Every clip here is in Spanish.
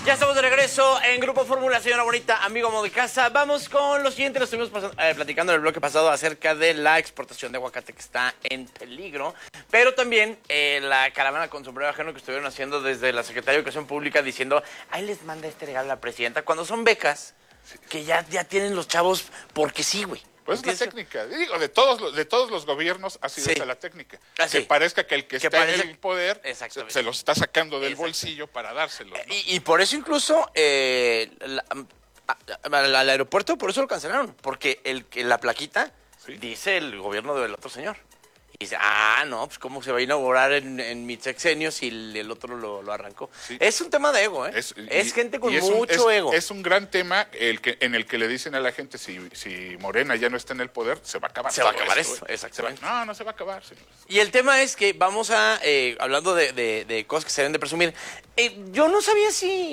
Ya estamos de regreso en Grupo Fórmula, señora bonita, amigo amo de casa. Vamos con lo siguiente. Nos estuvimos platicando en el bloque pasado acerca de la exportación de aguacate que está en peligro, pero también la caravana con sombrero ajeno que estuvieron haciendo desde la Secretaría de Educación Pública diciendo, ahí les manda este regalo a la presidenta, cuando son becas que ya tienen los chavos porque sí, güey. Pues es la técnica, digo, de todos los gobiernos ha sido esa la técnica. Que parezca que el que está en el poder se los está sacando del bolsillo para dárselos, ¿no? Y por eso incluso al aeropuerto, por eso lo cancelaron, porque la plaquita dice el gobierno del otro señor. Y dice, no, pues cómo se va a inaugurar en mi sexenio si el otro lo arrancó. Sí. Es un tema de ego, ¿eh? Es gente con mucho ego. Es un gran tema en el que le dicen a la gente, si Morena ya no está en el poder, se va a acabar. Se va a acabar esto, exactamente. No se va a acabar, señores. Y el tema es que vamos a, hablando de cosas que se deben de presumir, yo no sabía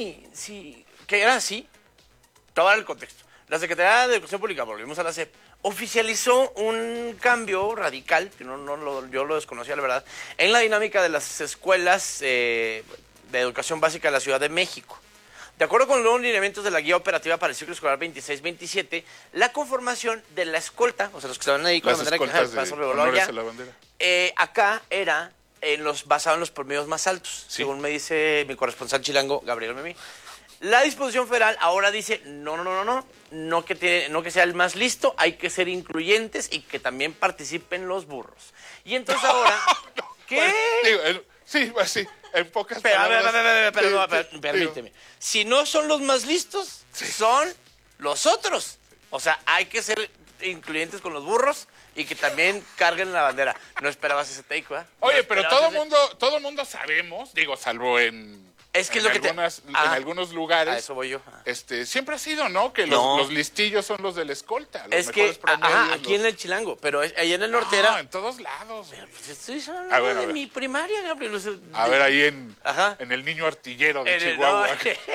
que era así. Todo el contexto. La Secretaría de Educación Pública, volvimos a la SEP, oficializó un cambio radical, que yo lo desconocía, la verdad, en la dinámica de las escuelas de educación básica de la Ciudad de México. De acuerdo con los lineamientos de la guía operativa para el ciclo escolar 26-27, la conformación de la escolta, o sea, los que estaban ahí con la bandera que pasan la bandera, acá era basado en los promedios más altos, según me dice mi corresponsal chilango, Gabriel Memí. La disposición federal ahora dice, no que sea el más listo, hay que ser incluyentes y que también participen los burros. Y entonces ahora, ¿qué? Sí, en pocas palabras. Pero permíteme. Si no son los más listos, son los otros. O sea, hay que ser incluyentes con los burros y que también carguen la bandera. No esperabas ese take, ¿verdad? Oye, pero todo mundo sabemos, digo, salvo en algunos lugares. A eso voy yo. Siempre ha sido, ¿no? Que los listillos son los de la escolta. Los mejores promedios, aquí en el Chilango, pero allá en el norte era. En todos lados. Pero pues estoy hablando de mi primaria, Gabriel. A ver, ahí en el Niño Artillero de Chihuahua.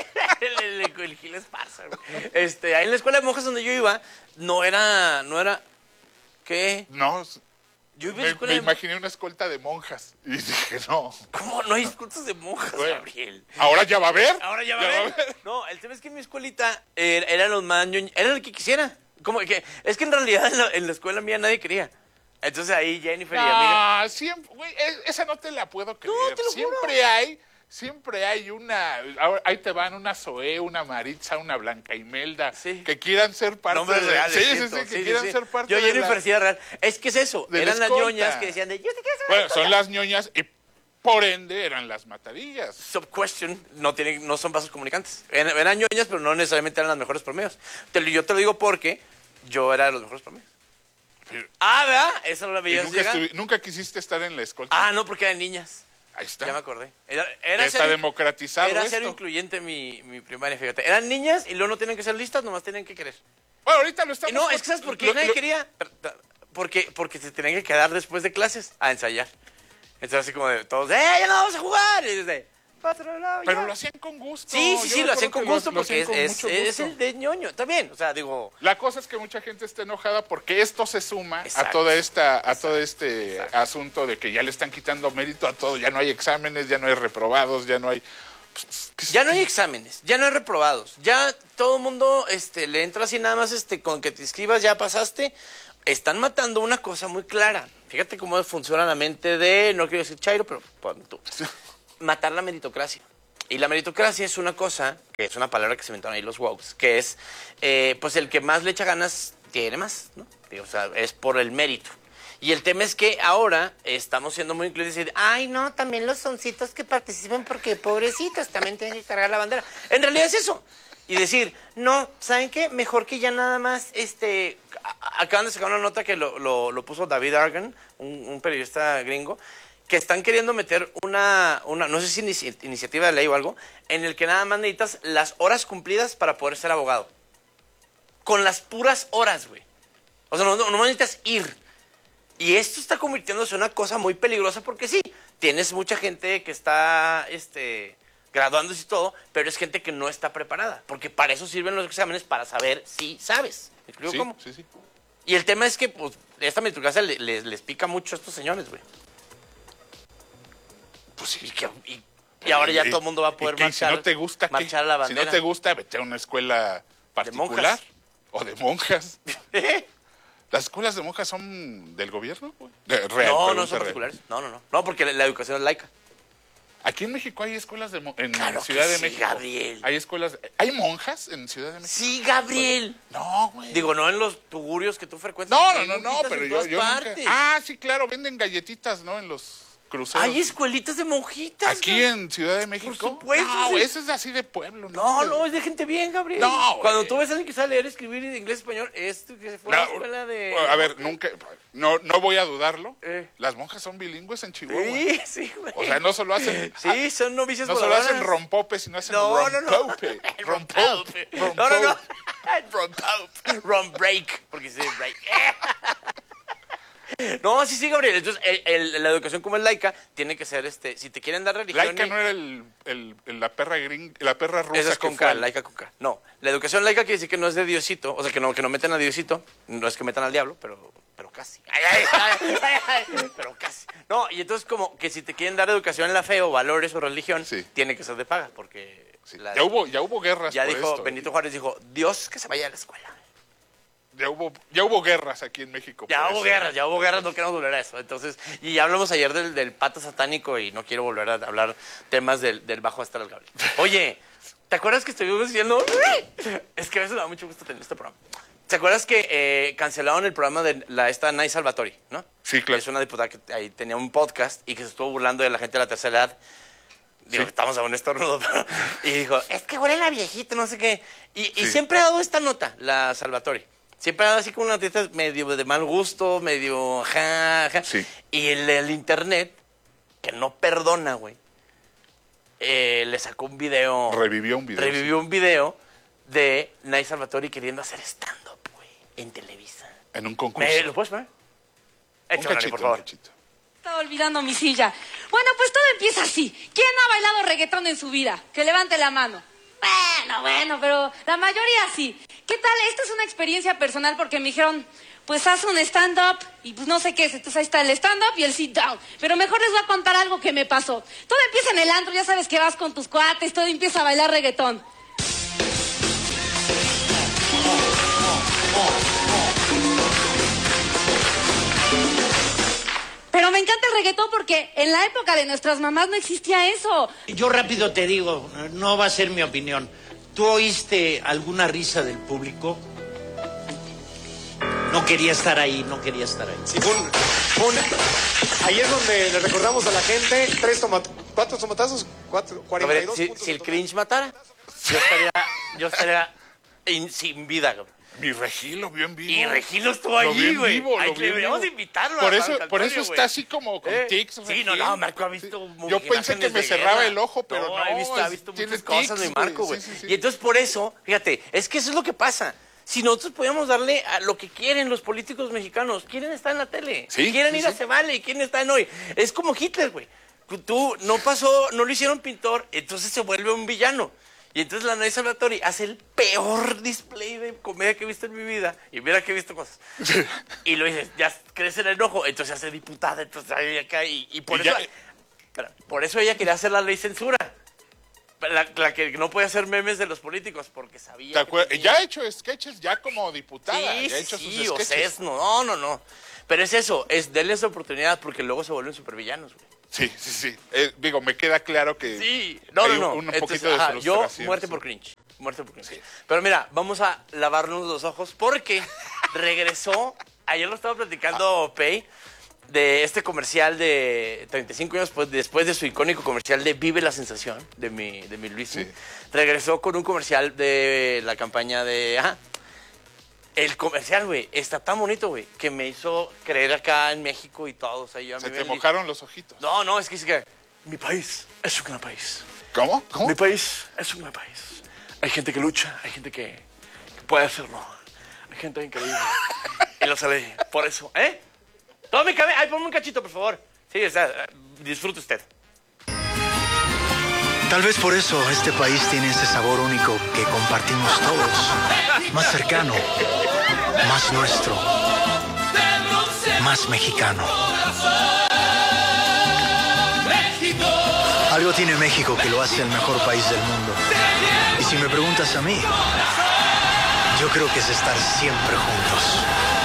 El Gil Esparza. Ahí en la escuela de monjas donde yo iba, no era. ¿Qué? No. Yo me imaginé una escolta de monjas y dije, no. ¿Cómo no hay escoltas de monjas, Gabriel? ¿Ahora ya va a haber? ¿Ahora ya va a haber? No, el tema es que en mi escuelita eran los más ñoños, era el que quisiera. Es que en realidad en la escuela mía nadie quería. Entonces ahí Jennifer y amiga. Siempre, güey, esa no te la puedo creer. No, te lo juro. Siempre hay ahí te van una Zoé, una Maritza, una Blanca Imelda, que quieran ser parte Nombres de reales. que quieran ser parte de Jennifer sí era real. Es que es eso, eran las ñoñas que decían yo te quiero ser. Bueno, son las ñoñas y por ende eran las matadillas. Sub-question, no son vasos comunicantes. Eran ñoñas, pero no necesariamente eran las mejores promedios. Yo te lo digo porque yo era de los mejores promedios. ¿Verdad? Esa no la veías llegar. ¿Nunca quisiste estar en la escolta? No, porque eran niñas. Ahí está. Ya me acordé. Está democratizado Era esto. ser incluyente mi primaria, fíjate. Eran niñas y luego no tienen que ser listas, nomás tienen que querer. Bueno, ahorita lo estamos... No, es que ¿sabes por qué nadie quería? Porque se tenían que quedar después de clases a ensayar. Entonces así como de todos, ya no vamos a jugar. Y pero lo hacían con gusto. Sí, lo hacían con gusto porque es el de ñoño. También, o sea, digo... La cosa es que mucha gente está enojada porque esto se suma a todo este asunto de que ya le están quitando mérito a todo. Ya no hay exámenes, ya no hay reprobados, ya no hay... Ya no hay exámenes, ya no hay reprobados. Ya todo el mundo le entra así nada más con que te inscribas, ya pasaste. Están matando una cosa muy clara. Fíjate cómo funciona la mente no quiero decir Chairo, pero tú. Matar la meritocracia. Y la meritocracia es una cosa, que es una palabra que se inventaron ahí los wokes, que es, pues el que más le echa ganas tiene más, ¿no? O sea, es por el mérito. Y el tema es que ahora estamos siendo muy incluidos y decir, no, también los soncitos que participen porque pobrecitos también tienen que cargar la bandera. En realidad es eso. Y decir, no, ¿saben qué? Mejor que ya nada más, acaban de sacar una nota que lo puso David Argan, un periodista gringo, que están queriendo meter una no sé si iniciativa de ley o algo, en el que nada más necesitas las horas cumplidas para poder ser abogado. Con las puras horas, güey. O sea, no necesitas ir. Y esto está convirtiéndose en una cosa muy peligrosa porque sí, tienes mucha gente que está graduándose y todo, pero es gente que no está preparada. Porque para eso sirven los exámenes, para saber si sabes. ¿Me explico cómo? Sí. Y el tema es que pues, esta meritocracia les pica mucho a estos señores, güey. Pues Y ahora ya todo el mundo va a poder marchar. Si no te gusta, marchar la bandera. Si no te gusta, vete a una escuela particular o de monjas. ¿Las escuelas de monjas son del gobierno? No son particulares. No, porque la educación es laica. Aquí en México hay escuelas de monjas. En claro Ciudad de México. Gabriel. Hay escuelas. ¿Hay monjas en Ciudad de México? Sí, Gabriel. No, güey. Digo, no en los tugurios que tú frecuentas. No, pero yo nunca. Sí, claro, venden galletitas, ¿no? En los cruceros. Hay escuelitas de monjitas. Aquí en Ciudad de México. Por supuesto. No, ese es así de pueblo, ¿no? No, es de gente bien, Gabriel. No, cuando tú ves a alguien que sabe leer, escribir en inglés, español, que se fue a la escuela de... A ver, nunca, no voy a dudarlo. Las monjas son bilingües en Chihuahua. Sí, güey. O sea, no solo hacen... Sí, son novicias no solo hacen rompope, sino hacen rompope. Rompope. No. Rompope. Rombreak. Porque sí, break. No, sí, Gabriel. Entonces, la educación como es laica, tiene que ser, si te quieren dar religión... Laica no era la perra rusa. Esa es con K, laica con K. No, la educación laica quiere decir que no es de Diosito, o sea, que no meten a Diosito, no es que metan al diablo, pero casi. Pero casi. No, y entonces como que si te quieren dar educación en la fe o valores o religión, tiene que ser de paga, porque... Sí. Ya hubo guerras ya por dijo, esto. Benito Juárez dijo, Dios que se vaya a la escuela. Ya hubo guerras aquí en México. Ya hubo guerras, no queremos volver a eso. Entonces, y ya hablamos ayer del pato satánico y no quiero volver a hablar temas del bajo astral, Gabriel. Oye, ¿te acuerdas que estuvimos diciendo? Es que a veces me da mucho gusto tener este programa. ¿Te acuerdas que cancelaron el programa de esta Nay Salvatori, no? Sí, claro. Es una diputada que ahí tenía un podcast y que se estuvo burlando de la gente de la tercera edad. Digo, estamos a un estornudo, pero... Y dijo, es que huele la viejita, no sé qué. Y siempre ha dado esta nota, la Salvatori. Siempre ha dado así como una noticia medio de mal gusto, medio Sí. Y el internet, que no perdona, güey, le sacó un video. Revivió un video de Nay Salvatori queriendo hacer stand-up, güey, en Televisa. En un concurso. ¿Lo puedes poner? Échale, por favor. Estaba olvidando mi silla. Bueno, pues todo empieza así. ¿Quién ha bailado reggaetón en su vida? Que levante la mano. Bueno, pero la mayoría sí. ¿Qué tal? Esta es una experiencia personal porque me dijeron, pues haz un stand-up y pues no sé qué es. Entonces ahí está el stand-up y el sit-down. Pero mejor les voy a contar algo que me pasó. Todo empieza en el antro, ya sabes que vas con tus cuates, todo empieza a bailar reggaetón. Pero me encanta el reggaetón porque en la época de nuestras mamás no existía eso. Yo rápido te digo, no va a ser mi opinión. ¿Tú oíste alguna risa del público? No quería estar ahí. Sí, ahí es donde le recordamos a la gente, 4 tomatazos, 42 puntos. Si el cringe matara, yo estaría sin vida, güey. Mi Regilo vio en vivo. Y Regilo estuvo allí, güey. Deberíamos invitarlo. Por eso está así como con tics. Sí, no, Marco ha visto yo pensé que me cerraba el ojo, pero no. Ha visto muchas cosas de Marco, güey. Sí. Y entonces por eso, fíjate, es que eso es lo que pasa. Si nosotros podíamos darle a lo que quieren los políticos mexicanos, quieren estar en la tele, quieren ir a Se Vale, quieren estar en Hoy. Es como Hitler, güey. Tú no lo hicieron pintor, entonces se vuelve un villano. Y entonces la Nay Salvatori hace el peor display de comedia que he visto en mi vida. Y mira que he visto cosas. Y lo dices, ya crece el enojo, entonces hace diputada, entonces ahí acá. Y por eso ella quería hacer la ley censura. La que no puede hacer memes de los políticos, porque sabía. Ya ha hecho sketches ya como diputada. Sí, ya ha hecho sus sketches. o Sesno. No. Pero es eso, es denles oportunidad porque luego se vuelven supervillanos, güey. Sí. Digo, me queda claro que sí. No. Un poquito de frustración. Yo, muerte por cringe. Sí. Pero mira, vamos a lavarnos los ojos porque regresó, ayer lo estaba platicando Pei, de este comercial de 35 años después de su icónico comercial de Vive la Sensación, de mi Luis. Sí. Regresó con un comercial de la campaña de... El comercial, güey, está tan bonito, güey, que me hizo creer acá en México y todos. Ahí Se te mojaron los ojitos. No, es que mi país es un gran país. ¿Cómo? Mi país es un gran país. Hay gente que lucha, hay gente que puede hacerlo. Hay gente increíble. Y lo sabe, por eso, Todo mi cabello. Ponme un cachito, por favor. Sí, disfrute usted. Tal vez por eso este país tiene ese sabor único que compartimos todos. Más cercano, más nuestro, más mexicano. Algo tiene México que lo hace el mejor país del mundo. Y si me preguntas a mí, yo creo que es estar siempre juntos.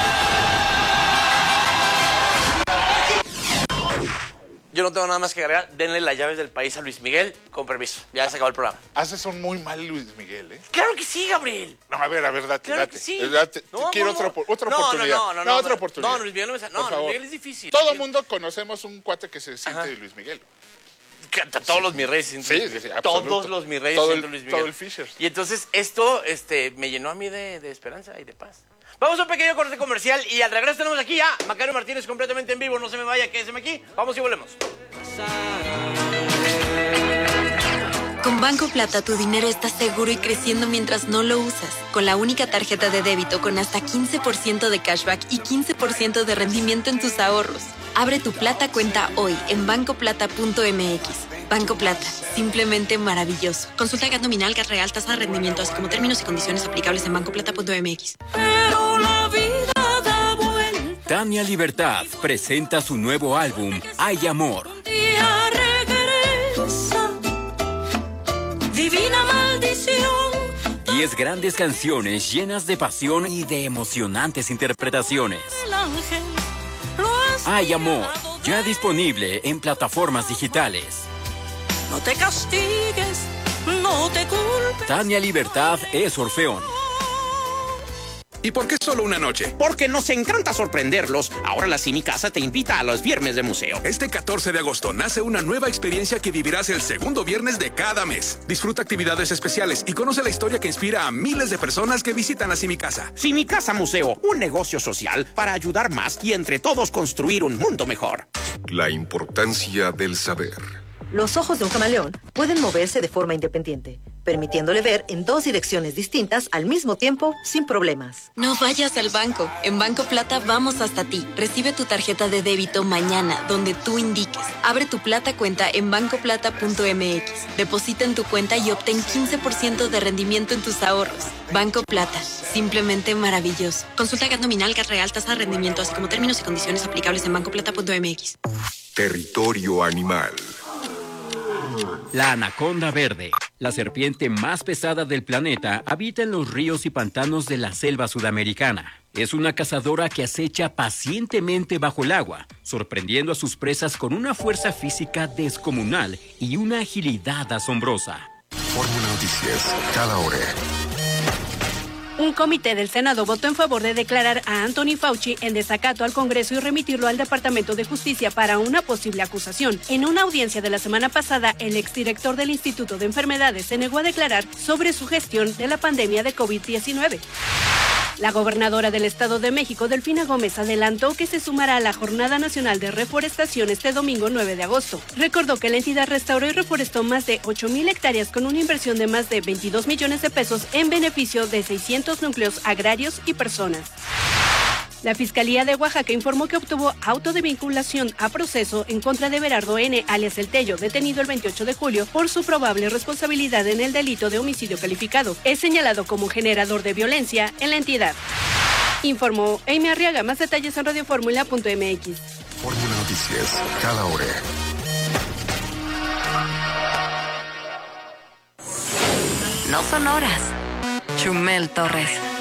Yo no tengo nada más que agregar. Denle las llaves del país a Luis Miguel. Con permiso. Ya se acabó el programa. Haces un muy mal Luis Miguel, ¿eh? ¡Claro que sí, Gabriel! No, a ver, date. Claro que sí. Quiero otra oportunidad. Otra oportunidad. No, Luis Miguel no me sale. No, Luis Miguel es difícil. Todo el mundo conocemos un cuate que se siente de Luis Miguel. Todos los mis reyes sienten Sí, todos los mis reyes sienten Luis Miguel. Todo el Fisher. Y entonces esto me llenó a mí de esperanza y de paz. Vamos a un pequeño corte comercial y al regreso tenemos aquí a Macario Martínez completamente en vivo. No se me vaya, quédese aquí. Vamos y volvemos. Con Banco Plata tu dinero está seguro y creciendo mientras no lo usas. Con la única tarjeta de débito con hasta 15% de cashback y 15% de rendimiento en tus ahorros. Abre tu Plata cuenta hoy en bancoplata.mx. Banco Plata, simplemente maravilloso. Consulta GAT nominal, GAT real, tasa de rendimiento, así como términos y condiciones aplicables en bancoplata.mx. Pero la vida da vuelta. Tania Libertad presenta su nuevo álbum, Hay Amor. Día regresa, divina maldición. 10 grandes canciones llenas de pasión y de emocionantes interpretaciones. El ángel Hay Amor, ya disponible en plataformas digitales. no te castigues, no te culpes. Tania Libertad es Orfeón. ¿Y por qué solo una noche? Porque nos encanta sorprenderlos. Ahora la Simi Casa te invita a los viernes de museo. Este 14 de agosto nace una nueva experiencia que vivirás el segundo viernes de cada mes. Disfruta actividades especiales y conoce la historia que inspira a miles de personas que visitan la Simi Casa. Simi Casa Museo, un negocio social para ayudar más y entre todos construir un mundo mejor. La importancia del saber. Los ojos de un camaleón pueden moverse de forma independiente, permitiéndole ver en dos direcciones distintas al mismo tiempo sin problemas. No vayas al banco. En Banco Plata vamos hasta ti. Recibe tu tarjeta de débito mañana, donde tú indiques. Abre tu Plata cuenta en bancoplata.mx. Deposita en tu cuenta y obtén 15% de rendimiento en tus ahorros. Banco Plata, simplemente maravilloso. Consulta GAT nominal, GAT real, tasa de rendimiento, así como términos y condiciones aplicables en bancoplata.mx. Territorio animal. La anaconda verde, la serpiente más pesada del planeta, habita en los ríos y pantanos de la selva sudamericana. Es una cazadora que acecha pacientemente bajo el agua, sorprendiendo a sus presas con una fuerza física descomunal y una agilidad asombrosa. Fórmula Noticias, cada hora. Un comité del Senado votó en favor de declarar a Anthony Fauci en desacato al Congreso y remitirlo al Departamento de Justicia para una posible acusación. En una audiencia de la semana pasada, el exdirector del Instituto de Enfermedades se negó a declarar sobre su gestión de la pandemia de COVID-19. La gobernadora del Estado de México, Delfina Gómez, adelantó que se sumará a la Jornada Nacional de Reforestación este domingo 9 de agosto. Recordó que la entidad restauró y reforestó más de 8,000 hectáreas con una inversión de más de 22 millones de pesos en beneficio de 600 núcleos agrarios y personas. La Fiscalía de Oaxaca informó que obtuvo auto de vinculación a proceso en contra de Berardo N., alias El Tello, detenido el 28 de julio por su probable responsabilidad en el delito de homicidio calificado. Es señalado como generador de violencia en la entidad. Informó Amy Arriaga. Más detalles en radioformula.mx. Fórmula Noticias, cada hora. No son horas. Chumel Torres.